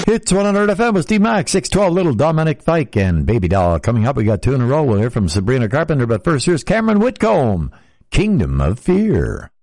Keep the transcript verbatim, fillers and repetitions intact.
It's one hundred F M with Steve Mack, six twelve, Little Dominic Fike, and Baby Doll. Coming up, we got two in a row. We'll hear from Sabrina Carpenter, but first, here's Cameron Whitcomb, Kingdom of Fear.